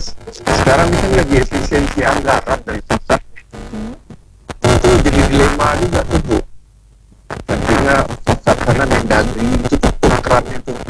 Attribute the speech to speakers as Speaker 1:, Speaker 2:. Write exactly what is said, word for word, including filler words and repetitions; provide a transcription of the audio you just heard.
Speaker 1: Terus sekarang kan lagi efisiensi anggaran dari pusat.
Speaker 2: Hmm.
Speaker 1: Itu jadi dilema juga tuh Bu. Artinya pusat karena Mendagri itu tuh prokernya tuh